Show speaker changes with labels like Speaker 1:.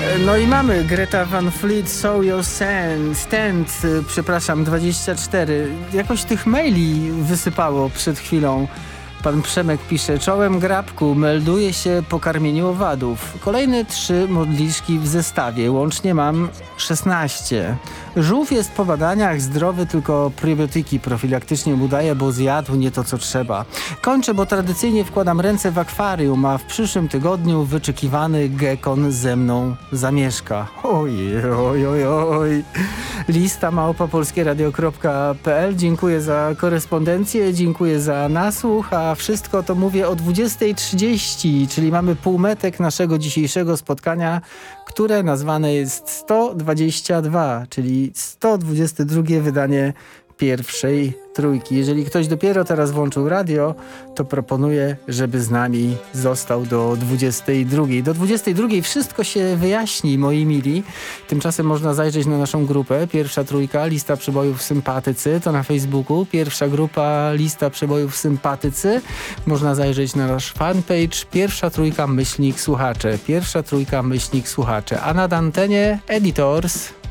Speaker 1: No i mamy Greta Van Fleet, Show Your Stand, 24. Jakoś tych maili wysypało przed chwilą. Pan Przemek pisze: czołem Grabku, melduje się po karmieniu owadów. Kolejne 3 modliszki w zestawie, łącznie mam 16. Żółw jest po badaniach zdrowy, tylko probiotyki profilaktycznie mu daje, bo zjadł nie to co trzeba. Kończę, bo tradycyjnie wkładam ręce w akwarium, a w przyszłym tygodniu wyczekiwany gekon ze mną zamieszka. Oj. Lista @polskieradio.pl. Dziękuję za korespondencję, dziękuję za nasłuch, a wszystko to mówię o 20:30, czyli mamy półmetek naszego dzisiejszego spotkania, które nazwane jest 122, czyli 122 wydanie pierwszej trójki. Jeżeli ktoś dopiero teraz włączył radio, to proponuję, żeby z nami został do 22. Do 22 wszystko się wyjaśni, moi mili. Tymczasem można zajrzeć na naszą grupę. Pierwsza trójka, lista przebojów sympatycy, to na Facebooku. Pierwsza grupa, lista przebojów sympatycy. Można zajrzeć na nasz fanpage. Pierwsza trójka / słuchacze. Pierwsza trójka / słuchacze. A na antenie Editors.